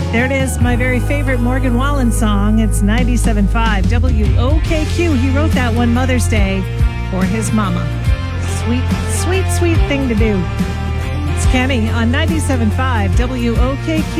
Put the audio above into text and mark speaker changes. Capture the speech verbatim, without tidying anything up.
Speaker 1: There it is, my very favorite Morgan Wallen song. It's ninety-seven point five W O K Q. He wrote that one Mother's Day for his mama. Sweet, sweet, sweet thing to do. It's Kenny on ninety-seven point five W O K Q.